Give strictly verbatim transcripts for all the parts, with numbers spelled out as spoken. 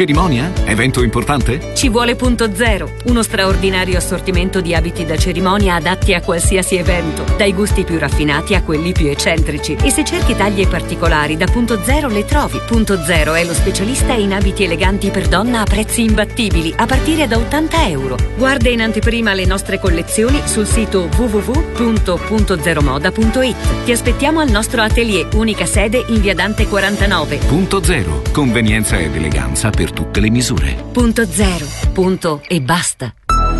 Cerimonia? Evento importante? Ci vuole Punto Zero, uno straordinario assortimento di abiti da cerimonia adatti a qualsiasi evento, dai gusti più raffinati a quelli più eccentrici. E se cerchi taglie particolari, da Punto Zero le trovi. Punto Zero è lo specialista in abiti eleganti per donna a prezzi imbattibili, a partire da ottanta euro. Guarda in anteprima le nostre collezioni sul sito w w w punto punto zero moda punto it. Ti aspettiamo al nostro atelier, unica sede in via Dante quarantanove. Punto Zero, convenienza ed eleganza per tutte le misure. Punto Zero, punto e basta.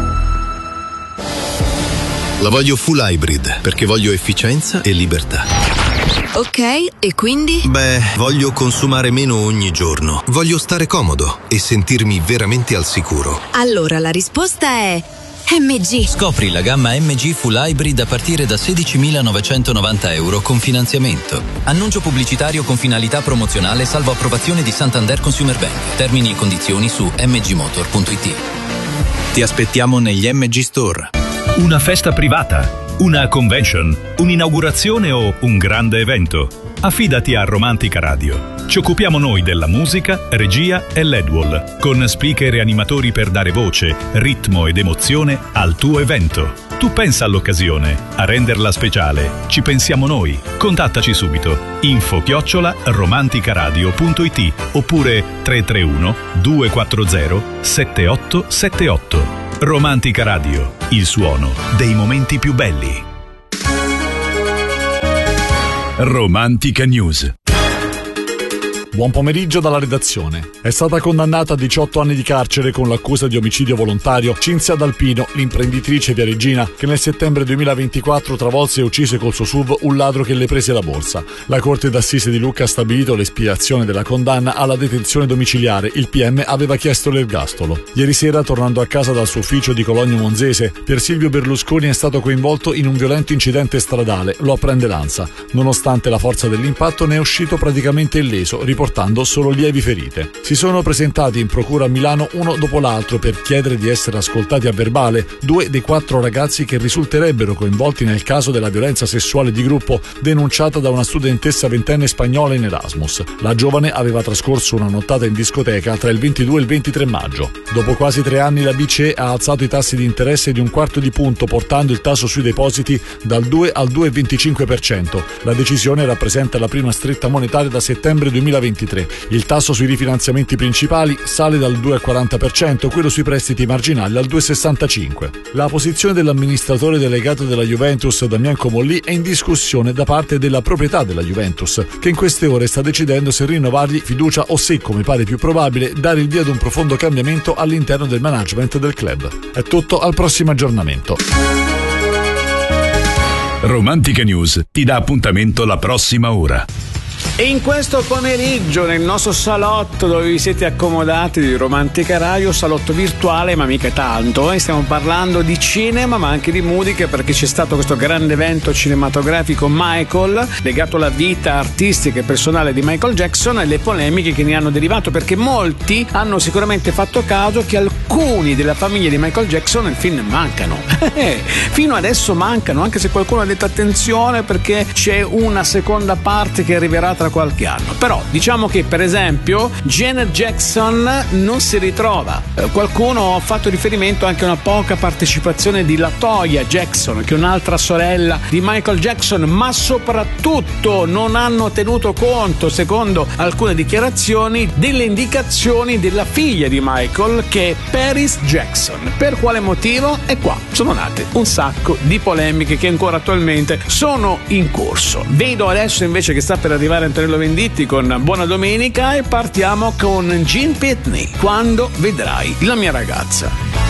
La voglio full hybrid perché voglio efficienza e libertà. Ok, e quindi? Beh, voglio consumare meno ogni giorno. Voglio stare comodo e sentirmi veramente al sicuro. Allora la risposta è M G. Scopri la gamma M G Full Hybrid a partire da sedicimilanovancentonovanta euro con finanziamento. Annuncio pubblicitario con finalità promozionale salvo approvazione di Santander Consumer Bank. Termini e condizioni su m g motor punto i t. Ti aspettiamo negli M G Store. Una festa privata, una convention, un'inaugurazione o un grande evento? Affidati a Romantica Radio. Ci occupiamo noi della musica, regia e L E D wall, con speaker e animatori per dare voce, ritmo ed emozione al tuo evento. Tu pensa all'occasione, a renderla speciale. Ci pensiamo noi. Contattaci subito. Info chiocciola romanticaradio punto i t oppure tre tre uno due quattro zero sette otto sette otto. Romantica Radio, il suono dei momenti più belli. Romantica News. Buon pomeriggio dalla redazione. È stata condannata a diciotto anni di carcere con l'accusa di omicidio volontario Cinzia D'Alpino, l'imprenditrice viareggina che nel settembre duemilaventiquattro travolse e uccise col suo S U V un ladro che le prese la borsa. La Corte d'Assise di Lucca ha stabilito l'espiazione della condanna alla detenzione domiciliare. Il P M aveva chiesto l'ergastolo. Ieri sera, tornando a casa dal suo ufficio di Cologno Monzese, Pier Silvio Berlusconi è stato coinvolto in un violento incidente stradale, lo apprende l'ANSA. Nonostante la forza dell'impatto, ne è uscito praticamente illeso, portando solo lievi ferite. Si sono presentati in procura a Milano uno dopo l'altro per chiedere di essere ascoltati a verbale due dei quattro ragazzi che risulterebbero coinvolti nel caso della violenza sessuale di gruppo denunciata da una studentessa ventenne spagnola in Erasmus. La giovane aveva trascorso una nottata in discoteca tra il ventidue e il ventitré maggio. Dopo quasi tre anni la B C E ha alzato i tassi di interesse di un quarto di punto, portando il tasso sui depositi dal due al due virgola venticinque per cento. La decisione rappresenta la prima stretta monetaria da settembre duemilaventitré. Il tasso sui rifinanziamenti principali sale dal due virgola quaranta per cento, quello sui prestiti marginali al due virgola sessantacinque per cento. La posizione dell'amministratore delegato della Juventus, Damian Comolli, è in discussione da parte della proprietà della Juventus, che in queste ore sta decidendo se rinnovargli fiducia o se, come pare più probabile, dare il via ad un profondo cambiamento all'interno del management del club. È tutto, al prossimo aggiornamento. Romantica News ti dà appuntamento la prossima ora. E in questo pomeriggio nel nostro salotto dove vi siete accomodati di Romantica Radio, salotto virtuale ma mica tanto, e stiamo parlando di cinema ma anche di musica, perché c'è stato questo grande evento cinematografico Michael legato alla vita artistica e personale di Michael Jackson e le polemiche che ne hanno derivato, perché molti hanno sicuramente fatto caso che alcuni della famiglia di Michael Jackson nel film mancano. Fino adesso mancano, anche se qualcuno ha detto attenzione perché c'è una seconda parte che arriverà tra qualche anno. Però diciamo che per esempio Janet Jackson non si ritrova. Eh, qualcuno ha fatto riferimento anche a una poca partecipazione di LaToya Jackson, che è un'altra sorella di Michael Jackson, ma soprattutto non hanno tenuto conto, secondo alcune dichiarazioni, delle indicazioni della figlia di Michael, che è Paris Jackson. Per quale motivo? E qua sono nate un sacco di polemiche che ancora attualmente sono in corso. Vedo adesso invece che sta per arrivare Antonello Venditti con Buona Domenica e partiamo con Gene Pitney, Quando vedrai la mia ragazza.